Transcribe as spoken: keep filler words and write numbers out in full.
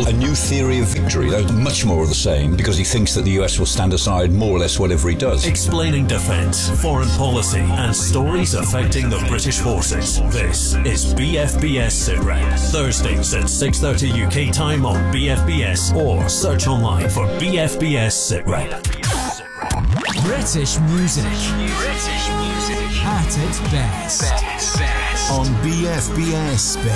a new theory of victory. That's much more of the same, because he thinks that the U S will stand aside more or less whatever he does. Explaining defence, foreign policy and stories affecting the British forces. This is B F B S SITREP. Thursdays at six thirty U K time on B F B S or search online for B F B S SITREP. British music. British music. At its best. best. best. On B F B S.